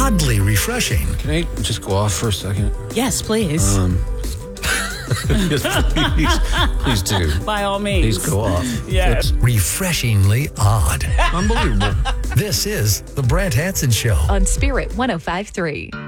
oddly refreshing. Can I just go off for a second? Yes, please. Yes, please do. By all means. Please go off. Yes. Refreshingly odd. Unbelievable. This is The Brant Hanson Show. On Spirit 105.3.